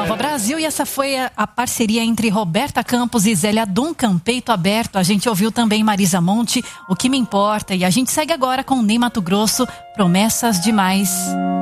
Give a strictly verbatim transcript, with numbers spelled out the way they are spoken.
Nova Brasil, e essa foi a, a parceria entre Roberta Campos e Zélia Duncan, Peito Aberto. A gente ouviu também Marisa Monte, O Que Me Importa, e a gente segue agora com Ney Matogrosso, Promessas Demais.